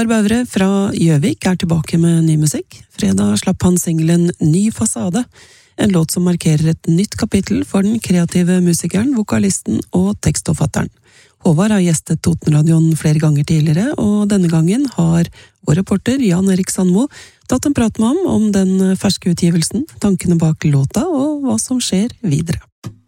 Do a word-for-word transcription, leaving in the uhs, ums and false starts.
Håvard Bøvre fra Gjøvik er tilbake med ny musikk. Fredag slapp han singelen Ny fasade, en låt som markerer et nytt kapittel for den kreative musikeren, vokalisten og tekstforfatteren. Håvard har gjestet Totenradioen flere ganger tidligere, og denne gangen har vår reporter Jan Erik Sandmo tatt en prat med ham om den ferske utgivelsen, tankene bak låta og hva som skjer videre.